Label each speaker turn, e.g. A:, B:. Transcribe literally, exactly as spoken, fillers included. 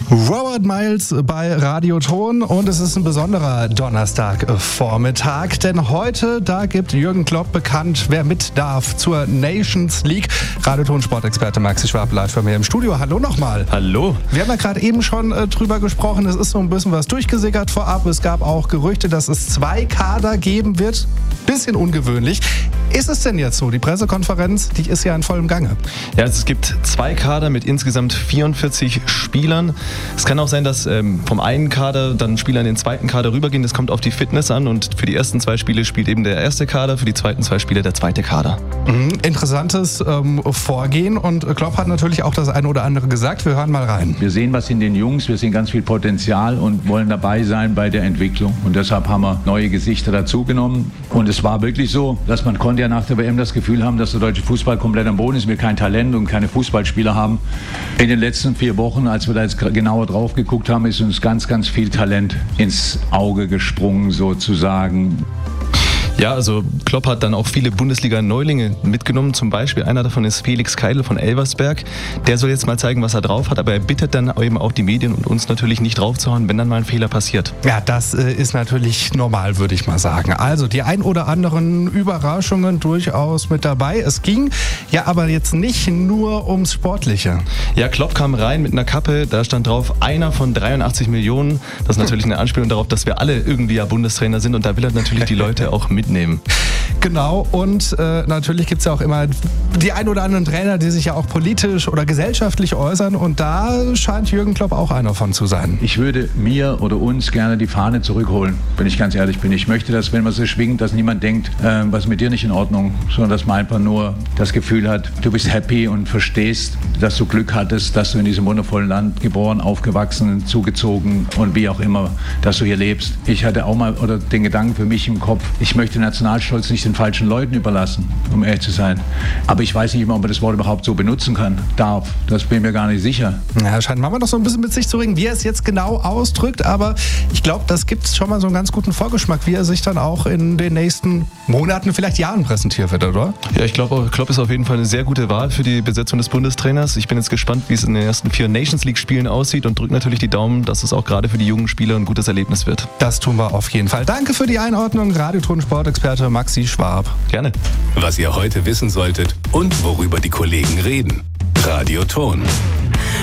A: Robert Miles bei Radioton und es ist ein besonderer Donnerstagvormittag, denn heute, da gibt Jürgen Klopp bekannt, wer mit darf zur Nations League. Radioton-Sportexperte Maxi Schwab live bei mir im Studio. Hallo nochmal.
B: Hallo.
A: Wir haben ja gerade eben schon äh, drüber gesprochen, es ist so ein bisschen was durchgesickert vorab. Es gab auch Gerüchte, dass es zwei Kader geben wird. Bisschen ungewöhnlich. Ist es denn jetzt so? Die Pressekonferenz, die ist ja in vollem Gange.
B: Ja, es gibt zwei Kader mit insgesamt vierundvierzig Spielern. Es kann auch sein, dass ähm, vom einen Kader dann Spieler in den zweiten Kader rübergehen. Das kommt auf die Fitness an und für die ersten zwei Spiele spielt eben der erste Kader, für die zweiten zwei Spiele der zweite Kader.
A: Mhm, interessantes ähm, Vorgehen und Klopp hat natürlich auch das eine oder andere gesagt. Wir hören mal rein.
C: Wir sehen was in den Jungs, wir sehen ganz viel Potenzial und wollen dabei sein bei der Entwicklung. Und deshalb haben wir neue Gesichter dazugenommen. Und es war wirklich so, dass man konnte ja nach der W M das Gefühl haben, dass der deutsche Fußball komplett am Boden ist, wir kein Talent und keine Fußballspieler haben. In den letzten vier Wochen, als wir da jetzt genauer drauf geguckt haben, ist uns ganz, ganz viel Talent ins Auge gesprungen sozusagen.
B: Ja, also Klopp hat dann auch viele Bundesliga-Neulinge mitgenommen. Zum Beispiel einer davon ist Felix Keidel von Elversberg. Der soll jetzt mal zeigen, was er drauf hat, aber er bittet dann eben auch die Medien und uns natürlich nicht draufzuhauen, wenn dann mal ein Fehler passiert.
A: Ja, das äh, ist natürlich normal, würde ich mal sagen. Also die ein oder anderen Überraschungen durchaus mit dabei. Es ging ja aber jetzt nicht nur ums Sportliche.
B: Ja, Klopp kam rein mit einer Kappe, da stand drauf, einer von dreiundachtzig Millionen. Das ist natürlich eine Anspielung darauf, dass wir alle irgendwie ja Bundestrainer sind und da will er natürlich die Leute auch mitnehmen.
A: Genau, und äh, natürlich gibt es ja auch immer die ein oder anderen Trainer, die sich ja auch politisch oder gesellschaftlich äußern und da scheint Jürgen Klopp auch einer von zu sein.
C: Ich würde mir oder uns gerne die Fahne zurückholen, wenn ich ganz ehrlich bin. Ich möchte, dass, wenn man sie schwingt, dass niemand denkt, äh, was ist mit dir nicht in Ordnung, sondern dass man einfach nur das Gefühl hat, du bist happy und verstehst, dass du Glück hattest, dass du in diesem wundervollen Land geboren, aufgewachsen, zugezogen und wie auch immer, dass du hier lebst. Ich hatte auch mal oder den Gedanken für mich im Kopf, ich möchte Nationalstolz nicht den falschen Leuten überlassen, um ehrlich zu sein. Aber ich weiß nicht immer, ob man das Wort überhaupt so benutzen kann, darf. Das bin ich mir gar nicht sicher.
A: Ja, scheint man noch so ein bisschen mit sich zu ringen, wie er es jetzt genau ausdrückt. Aber ich glaube, das gibt schon mal so einen ganz guten Vorgeschmack, wie er sich dann auch in den nächsten Monaten, vielleicht Jahren präsentieren wird, oder?
B: Ja, ich glaube, Klopp ist auf jeden Fall eine sehr gute Wahl für die Besetzung des Bundestrainers. Ich bin jetzt gespannt, wie es in den ersten vier Nations League Spielen aussieht und drücke natürlich die Daumen, dass es auch gerade für die jungen Spieler ein gutes Erlebnis wird.
A: Das tun wir auf jeden Fall. Danke für die Einordnung, Radioton-Sportexperte Maxi Schwab.
B: Gerne.
D: Was ihr heute wissen solltet und worüber die Kollegen reden. Radioton.